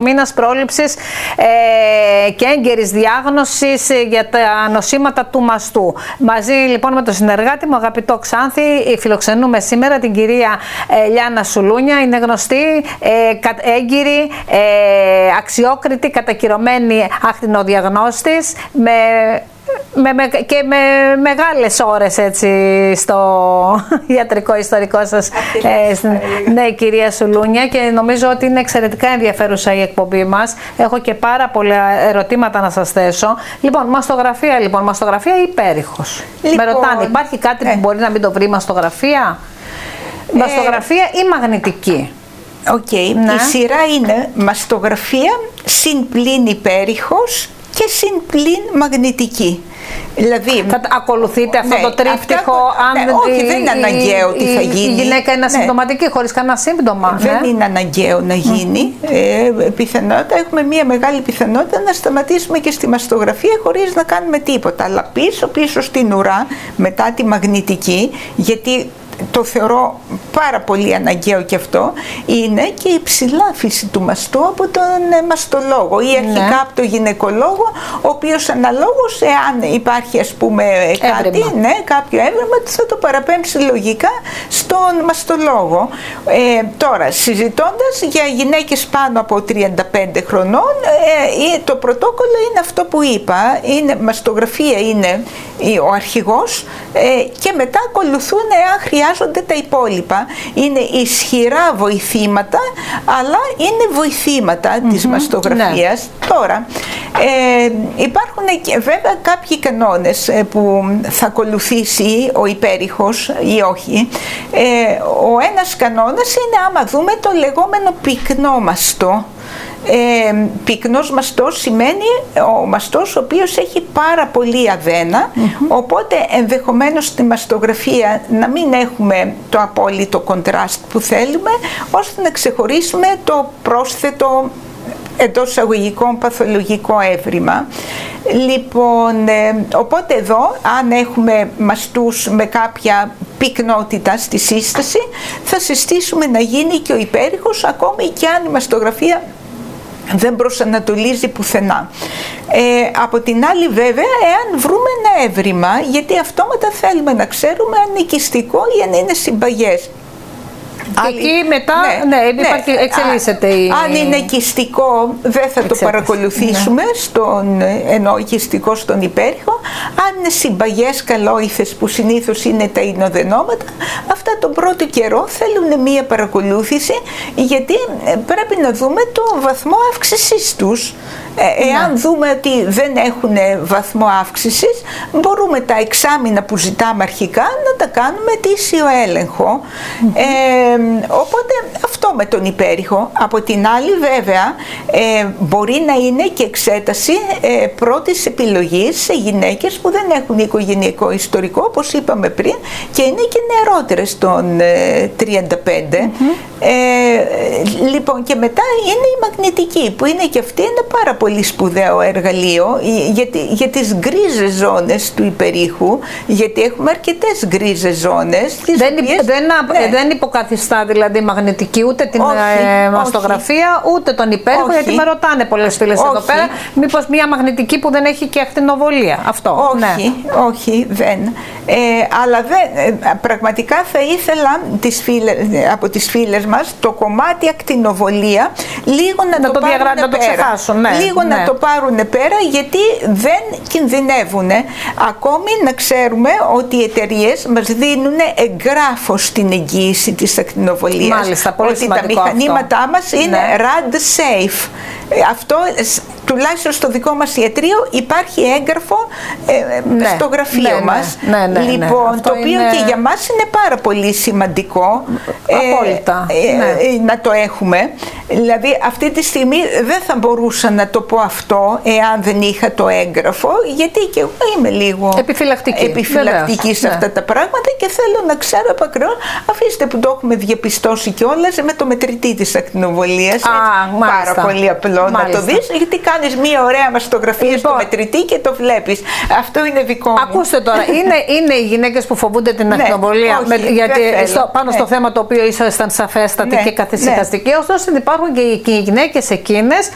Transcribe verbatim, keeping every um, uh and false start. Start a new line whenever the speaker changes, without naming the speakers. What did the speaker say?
μήνας πρόληψης ε, και έγκαιρης διάγνωσης για τα νοσήματα του μαστού. Μαζί λοιπόν με τον συνεργάτη μου, αγαπητό Ξάνθη, φιλοξενούμε σήμερα την κυρία ε, Λιάννα Σουλούνια. Είναι γνωστή, ε, έγκυρη, ε, αξιόκριτη, κατακυρωμένη ακτινοδιαγνώστης με Με, με, και με μεγάλες ώρες έτσι στο ιατρικό ιστορικό σας. Ε, ναι, κυρία Σουλούνια, και νομίζω ότι είναι εξαιρετικά ενδιαφέρουσα η εκπομπή μας. Έχω και πάρα πολλά ερωτήματα να σας θέσω. Λοιπόν, μαστογραφία, λοιπόν, μαστογραφία ή υπέρηχος. Λοιπόν, με ρωτάνε, υπάρχει κάτι ε. που μπορεί να μην το βρει μαστογραφία. Ε. Μαστογραφία ή μαγνητική.
Οκ, okay. ναι. Η σειρά είναι μαστογραφία συν πλην υπέρηχος και συν πλην μαγνητική. Δηλαδή,
θα ακολουθείτε αυτό ναι, το τρίπτυχο, αν
ναι, όχι, δεν είναι αναγκαίο ότι θα γίνει.
Η γυναίκα είναι ασυμπτωματική, ναι. χωρίς κανένα σύμπτωμα.
Δεν
ναι.
είναι αναγκαίο να γίνει. Mm. Ε, πιθανότητα, έχουμε μια μεγάλη πιθανότητα να σταματήσουμε και στη μαστογραφία χωρίς να κάνουμε τίποτα. Αλλά πίσω, πίσω στην ουρά, μετά τη μαγνητική, γιατί το θεωρώ πάρα πολύ αναγκαίο και αυτό, είναι και η ψηλάφιση του μαστού από τον μαστολόγο ή αρχικά ναι. από τον γυναικολόγο, ο οποίος αναλόγως, εάν υπάρχει ας πούμε κάτι, ναι, κάποιο έβριμα, θα το παραπέμψει λογικά στον μαστολόγο. Ε, τώρα, συζητώντας για γυναίκες πάνω από τριάντα πέντε χρονών, ε, το πρωτόκολλο είναι αυτό που είπα, είναι, μαστογραφία είναι ο αρχηγός ε, και μετά ακολουθούν εάν χρειάζονται τα υπόλοιπα. Είναι ισχυρά βοηθήματα, αλλά είναι βοηθήματα mm-hmm. της μαστογραφίας. Ναι. Τώρα, ε, υπάρχουν και, βέβαια κάποιοι κανόνες ε, που θα ακολουθήσει ο υπέρηχος ή όχι. Ε, ο ένας κανόνας είναι, άμα δούμε, το λεγόμενο πυκνό μαστό. Ε, πυκνός μαστός σημαίνει ο μαστός ο οποίος έχει πάρα πολύ αδένα, mm-hmm. οπότε ενδεχομένως στη μαστογραφία να μην έχουμε το απόλυτο κοντράστ που θέλουμε, ώστε να ξεχωρίσουμε το πρόσθετο εντός εισαγωγικών παθολογικό έβριμα. Λοιπόν, ε, οπότε εδώ, αν έχουμε μαστούς με κάποια πυκνότητα στη σύσταση, θα συστήσουμε να γίνει και ο υπέρηχος, ακόμη και αν η μαστογραφία δεν προσανατολίζει πουθενά. Ε, από την άλλη βέβαια, εάν βρούμε ένα έβριμα, γιατί αυτόματα θέλουμε να ξέρουμε αν είναι οικιστικό ή αν είναι συμπαγές.
Και άλλη, εκεί μετά ναι, ναι, υπάρχει, ναι, εξελίσσεται η...
Αν είναι οικιστικό δεν θα Εξέταση. το παρακολουθήσουμε, ναι. στον, ενώ οικιστικό στον υπέρηχο. Αν είναι συμπαγές καλόηθες που συνήθως είναι τα ινοδενόματα, αυτά τον πρώτο καιρό θέλουν μία παρακολούθηση, γιατί πρέπει να δούμε το βαθμό αύξησής τους. Εάν ναι. δούμε ότι δεν έχουν βαθμό αύξησης, μπορούμε τα εξάμηνα που ζητάμε αρχικά να τα κάνουμε ετήσιο έλεγχο. Mm-hmm. ε, οπότε αυτό με τον υπέρηχο. Από την άλλη βέβαια ε, μπορεί να είναι και εξέταση ε, πρώτης επιλογής σε γυναίκες που δεν έχουν οικογενειακό ιστορικό, όπως είπαμε πριν, και είναι και νεαρότερες των ε, τριάντα πέντε. Mm-hmm. ε, λοιπόν, και μετά είναι η μαγνητική, που είναι και αυτή ένα πάρα πολύ σπουδαίο εργαλείο για, για τις γκρίζες ζώνες του υπερήχου, γιατί έχουμε αρκετές γκρίζες ζώνες.
Δεν,
οποίες,
δεν,
ναι.
δεν υποκαθιστά δηλαδή μαγνητική ούτε την
όχι,
ε, μαστογραφία, όχι. ούτε τον υπέρηχο, όχι. γιατί με ρωτάνε πολλές φίλες όχι. εδώ πέρα, μήπως μια μαγνητική που δεν έχει και ακτινοβολία. Αυτό.
Όχι, ναι. όχι, δεν. Ε, αλλά δεν, πραγματικά θα ήθελα τις φίλες, από τις φίλες μας το κομμάτι ακτινοβολία λίγο να, να το, το πάρουν πέρα. Να το ξεχάσουν. Ναι, λίγο ναι. να το πάρουν πέρα, γιατί δεν κινδυνεύουν. Ακόμη να ξέρουμε ότι οι εταιρείες μας δίνουν εγγράφος την εγγύηση της ακτινοβολίας.
Μάλιστα, πολύ
ότι τα μηχανήματά αυτό. μας είναι ναι. ραντ safe. Αυτό τουλάχιστον στο δικό μας ιατρείο υπάρχει έγγραφο ε, ναι, στο γραφείο
ναι,
μας.
Ναι, ναι, ναι,
λοιπόν,
ναι.
το οποίο είναι... και για μας είναι πάρα πολύ σημαντικό.
Απόλυτα.
Ε,
ναι.
ε, να το έχουμε. Δηλαδή αυτή τη στιγμή δεν θα μπορούσα να το πω αυτό εάν δεν είχα το έγγραφο, γιατί και εγώ είμαι λίγο
επιφυλακτική,
επιφυλακτική σε ναι. αυτά τα πράγματα και θέλω να ξέρω επακριβώς, αφήστε που το έχουμε διαπιστώσει κιόλας με το μετρητή της ακτινοβολίας. Α, πάρα πολύ απλό μάλιστα. να το δεις, γιατί κάνεις μία ωραία μαστογραφία λοιπόν, στο μετρητή και το βλέπεις. Αυτό είναι δικό μου.
Ακούστε τώρα, είναι, είναι οι γυναίκες που φοβούνται την ακτινοβολία,
ναι, όχι,
γιατί στο, πάνω
ναι.
στο θέμα το οποίο ήσασταν σαφέστατοι ναι, και καθησυχαστικοί, ναι. ωστόσο υπάρχουν και οι, και οι γυναίκες εκείνες